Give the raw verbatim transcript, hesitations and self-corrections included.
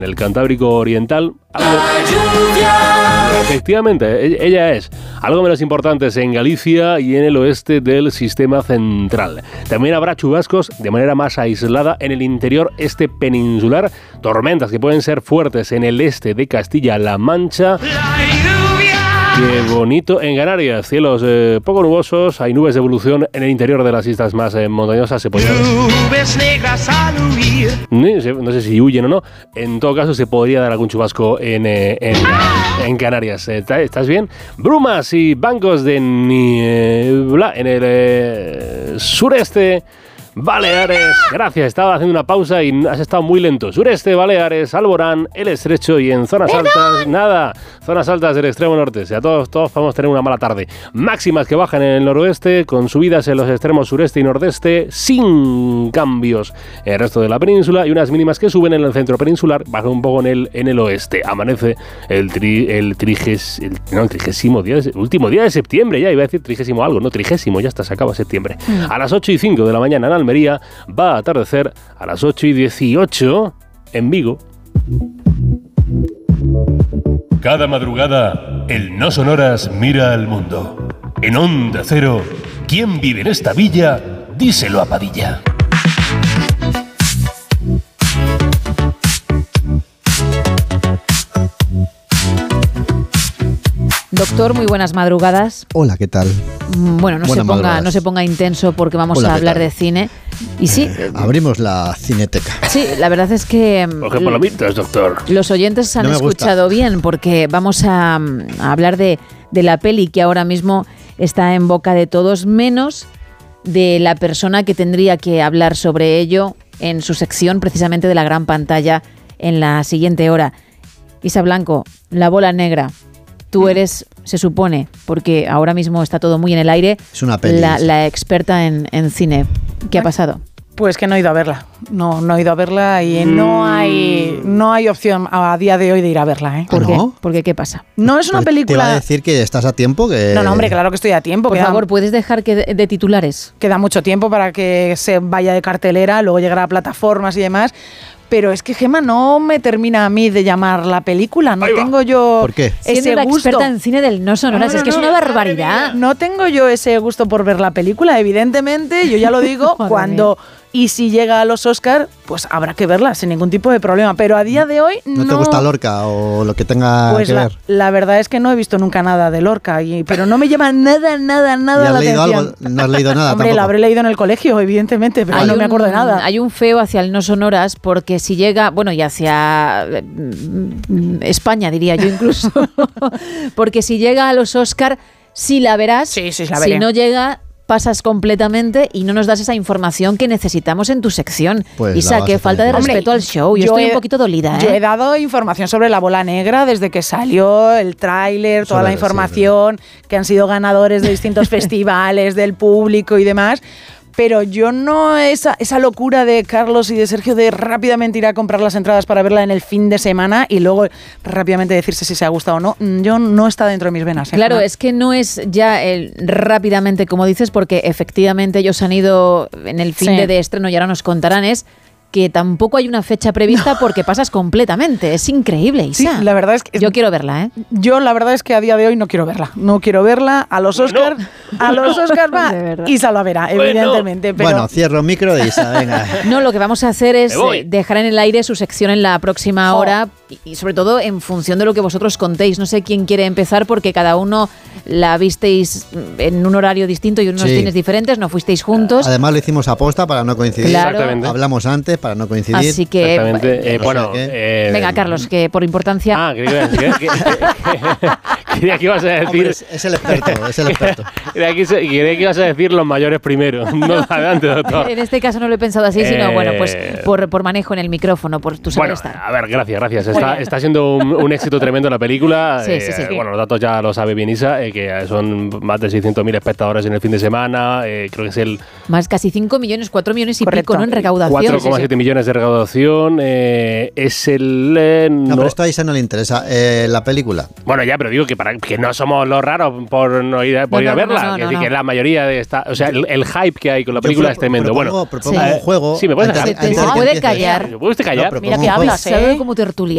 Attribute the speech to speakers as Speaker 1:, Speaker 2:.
Speaker 1: el Cantábrico Oriental. Algo... Efectivamente, ella es algo menos importantes en Galicia y en el oeste del sistema central. También habrá chubascos de manera más aislada en el interior este peninsular, tormentas que pueden ser fuertes en el este de Castilla-La Mancha. Qué bonito en Canarias, cielos eh, poco nubosos, hay nubes de evolución en el interior de las islas más eh, montañosas. Se podría... Nubes negras al huir. No sé si huyen o no, en todo caso se podría dar algún chubasco en, eh, en, en Canarias. ¿Estás bien? Brumas y bancos de niebla en el eh, sureste Baleares. Gracias, estaba haciendo una pausa y has estado muy lento. Sureste, Baleares, Alborán, El Estrecho y en zonas ¡Perdón! altas, nada. Zonas altas del extremo norte. O sea, todos, todos vamos a tener una mala tarde. Máximas que bajan en el noroeste, con subidas en los extremos sureste y nordeste, sin cambios en el resto de la península, y unas mínimas que suben en el centro peninsular, bajan un poco en el, en el oeste. Amanece el, tri, el, triges, el, no, el trigésimo día, de, último día de septiembre, ya iba a decir trigésimo algo, no, trigésimo, ya está, se acaba septiembre. Mm. A las ocho y cinco de la mañana en Almería, va a atardecer a las ocho y dieciocho en Vigo.
Speaker 2: Cada madrugada, el No Sonoras mira al mundo. En Onda Cero, ¿quién vive en esta villa? Díselo a Padilla.
Speaker 3: Doctor, muy buenas madrugadas.
Speaker 4: Hola, ¿qué tal?
Speaker 3: Bueno, no, se ponga, no se ponga intenso porque vamos Hola, a hablar de cine. Y sí,
Speaker 4: eh, abrimos la cineteca.
Speaker 3: Sí, la verdad es que...
Speaker 1: Coge palomitas, doctor.
Speaker 3: Los oyentes han no escuchado gusta. bien porque vamos a, a hablar de, de la peli que ahora mismo está en boca de todos, menos de la persona que tendría que hablar sobre ello en su sección precisamente de la gran pantalla en la siguiente hora. Isa Blanco, La Bola Negra. Tú eres, se supone, porque ahora mismo está todo muy en el aire,
Speaker 4: es una peli,
Speaker 3: la, la experta en, en cine. ¿Qué ha pasado?
Speaker 5: Pues que no he ido a verla. No, no he ido a verla y no hay, no hay opción a día de hoy de ir a verla. ¿eh?
Speaker 3: ¿Por qué?
Speaker 4: ¿No?
Speaker 3: ¿Por qué? ¿Qué pasa?
Speaker 5: No es una
Speaker 4: Pero
Speaker 5: película...
Speaker 4: Te iba a decir que estás a tiempo. Que...
Speaker 5: No, no, hombre, claro que estoy a tiempo.
Speaker 3: Por
Speaker 5: queda...
Speaker 3: favor, ¿puedes dejar que de, de titulares?
Speaker 5: Queda mucho tiempo para que se vaya de cartelera, luego llegará a plataformas y demás. Pero es que, Gemma, no me termina a mí de llamar la película. No tengo yo
Speaker 4: ¿Por qué?
Speaker 5: ese
Speaker 3: Siendo la
Speaker 5: gusto.
Speaker 3: experta en cine del No Sonoras, no, no, es que no, es una barbaridad.
Speaker 5: No tengo yo ese gusto por ver la película, evidentemente. Yo ya lo digo, cuando... Y si llega a los Oscar, pues habrá que verla sin ningún tipo de problema. Pero a día de hoy no...
Speaker 4: ¿No te gusta Lorca o lo que tenga
Speaker 5: pues
Speaker 4: que
Speaker 5: la,
Speaker 4: ver?
Speaker 5: La verdad es que no he visto nunca nada de Lorca, y, pero no me llama nada, nada, nada
Speaker 4: ¿Y
Speaker 5: la
Speaker 4: has leído
Speaker 5: atención.
Speaker 4: Algo? ¿No has leído nada?
Speaker 5: Hombre,
Speaker 4: tampoco.
Speaker 5: lo habré leído en el colegio, evidentemente, pero hay no un, me acuerdo de nada.
Speaker 3: Hay un feo hacia el No Sonoras porque si llega, bueno, y hacia España, diría yo incluso, porque si llega a los Oscar, sí la verás.
Speaker 5: Sí, sí, la veré.
Speaker 3: Si no llega... pasas completamente y no nos das esa información que necesitamos en tu sección.
Speaker 4: Pues
Speaker 3: Isa, que falta de
Speaker 5: Hombre,
Speaker 3: respeto al show. Yo, yo estoy he, un poquito dolida.
Speaker 5: Yo
Speaker 3: ¿eh?
Speaker 5: he dado información sobre La Bola Negra desde que salió el tráiler, toda la información, sí, que han sido ganadores de distintos festivales, del público y demás. Pero yo no, esa, esa locura de Carlos y de Sergio de rápidamente ir a comprar las entradas para verla en el fin de semana y luego rápidamente decirse si se ha gustado o no, yo no está dentro de mis venas. ¿eh?
Speaker 3: Claro, es que no es ya el rápidamente como dices, porque efectivamente ellos han ido en el fin sí. de, de estreno y ahora nos contarán, es que tampoco hay una fecha prevista no. porque pasas completamente. Es increíble, Isa.
Speaker 5: Sí, la verdad es que...
Speaker 3: Yo quiero verla, ¿eh?
Speaker 5: Yo la verdad es que a día de hoy no quiero verla. No quiero verla. A los Oscars no. a los Oscars va Isa la verá, bueno. evidentemente. Pero...
Speaker 4: Bueno, cierro micro de Isa, venga.
Speaker 3: No, lo que vamos a hacer es dejar en el aire su sección en la próxima oh. hora y, y sobre todo en función de lo que vosotros contéis. No sé quién quiere empezar porque cada uno la visteis en un horario distinto y en unos sí. cines diferentes, no fuisteis juntos.
Speaker 4: Además lo hicimos a posta para no coincidir.
Speaker 3: Claro.
Speaker 4: Hablamos antes para no coincidir.
Speaker 3: Así que,
Speaker 1: Exactamente. Eh, bueno, eh,
Speaker 3: venga, Carlos, que por importancia...
Speaker 1: Ah, creía que, que, que, que ibas a decir...
Speaker 4: Hombre, es, es el experto, es el experto.
Speaker 1: Creía que, que ibas a decir los mayores primero. No, adelante, doctor.
Speaker 3: En este caso no lo he pensado así, sino, eh, bueno, pues por, por manejo en el micrófono, por tu saber
Speaker 1: bueno,
Speaker 3: estar.
Speaker 1: A ver, gracias, gracias. Está, está siendo un, un éxito tremendo la película.
Speaker 3: Sí,
Speaker 1: eh,
Speaker 3: sí, sí.
Speaker 1: Bueno, los datos ya lo sabe bien Isa, eh, que son más de seiscientos mil espectadores en el fin de semana. Eh, creo que es el...
Speaker 3: Más casi cinco millones, cuatro millones y
Speaker 5: Correcto.
Speaker 3: pico, ¿no? En recaudación.
Speaker 1: cuatro coma siete sí, sí. millones de recaudación. Eh, es el... Eh,
Speaker 4: no,
Speaker 1: no,
Speaker 4: pero esto a Isa no le interesa. Eh, la película.
Speaker 1: Bueno, ya, pero digo que, para, que no somos los raros por no ir, por no, ir a verla. No, no, no, que, no, no. que la mayoría de esta... O sea, el, el hype que hay con la película
Speaker 4: Yo
Speaker 1: es tremendo.
Speaker 4: Propongo,
Speaker 1: bueno,
Speaker 4: propongo
Speaker 3: sí.
Speaker 4: un juego.
Speaker 1: Sí, me puedes
Speaker 3: dejar. Te, te, te puede callar.
Speaker 1: ¿Me puedes callar?
Speaker 5: No, mira que hablas, ¿eh?
Speaker 3: Como tertulia.